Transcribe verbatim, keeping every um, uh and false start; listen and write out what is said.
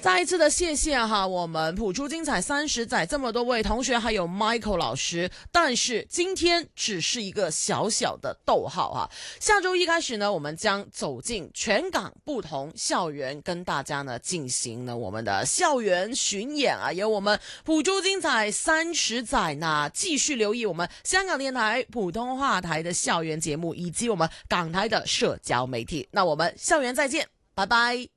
再一次的谢谢哈，我们普出精彩三十载这么多位同学，还有 Michael 老师。但是今天只是一个小小的逗号哈。下周一开始呢，我们将走进全港不同校园，跟大家呢进行呢我们的校园巡演啊，有我们普出精彩三十载呢，继续留意我们香港电台普通话台的校园节目，以及我们港台的社交媒体。那我们校园再见，拜拜。